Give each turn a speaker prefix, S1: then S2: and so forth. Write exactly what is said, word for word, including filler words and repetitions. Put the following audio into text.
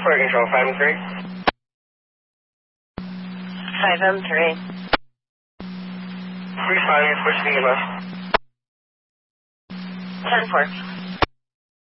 S1: Flight control, five and three.
S2: five M three.
S1: three five, you're pushing the left.
S2: ten four.